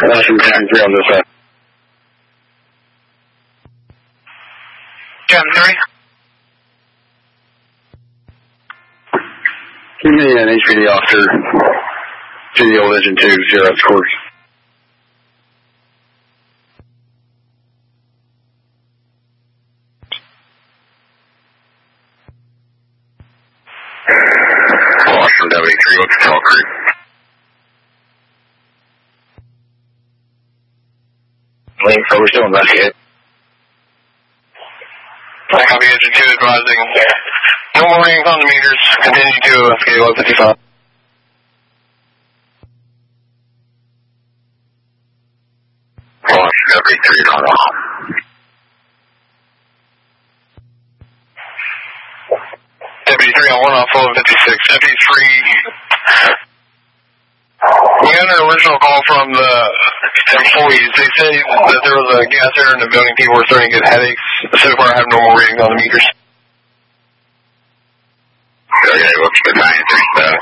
Washington 3 on this side. 10-3. Give me an HPD officer to the old engine 2, 0 course. Washington W3, what's the call crew? Lane 4, we're still investigating. I copy engine 2 advising. No more readings on the meters. Continue to investigate 155. Washington W3 on off. W3 on 1 off 56. W3. We got an original call from the employees. They say that there was a gas error in the building. People were starting to get headaches. So far, I have no more readings on the meters. Okay, what's the 93 status?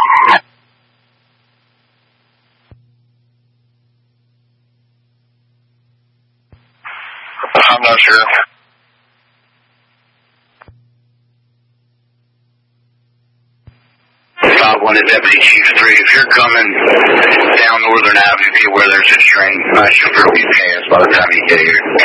I'm not sure. Stop 1 to Deputy Chief 3. If you're coming down Northern Avenue, be aware there's a train. Chauffeur will be paying us by the time you get here.